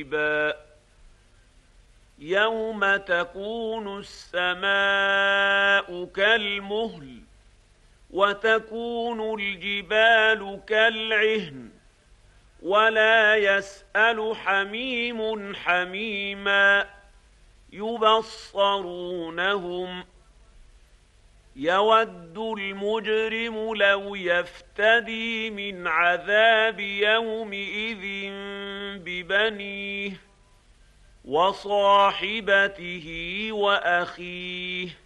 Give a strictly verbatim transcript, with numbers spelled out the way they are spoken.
يوم تكون السماء كالمهل وتكون الجبال كالعهن ولا يسأل حميم حميما يبصرونهم يود المجرم لو يفتدي من عذاب يومئذ ببنيه وصاحبته وأخيه